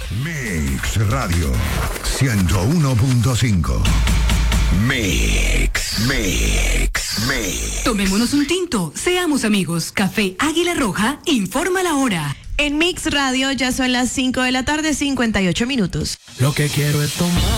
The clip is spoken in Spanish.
Mix Radio 101.5. Mix. Tomémonos un tinto, seamos amigos. Café Águila Roja informa la hora. En Mix Radio ya son las 5 de la tarde, 58 minutos. Lo que quiero es tomar